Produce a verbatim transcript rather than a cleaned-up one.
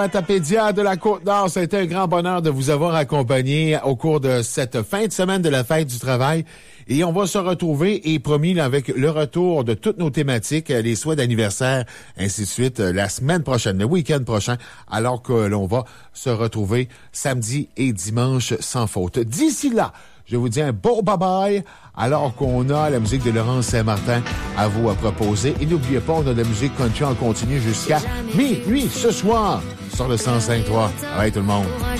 Tapédia de la Côte-Nord, ça a été un grand bonheur de vous avoir accompagné au cours de cette fin de semaine de la Fête du Travail. Et on va se retrouver, et promis, là, avec le retour de toutes nos thématiques, les souhaits d'anniversaire, ainsi de suite, la semaine prochaine, le week-end prochain, alors que l'on va se retrouver samedi et dimanche sans faute. D'ici là, je vous dis un beau bye-bye, alors qu'on a la musique de Laurence Saint-Martin à vous à proposer. Et n'oubliez pas, on a de la musique country en continu jusqu'à minuit ce soir sur le cent cinq trois. Bye tout le monde.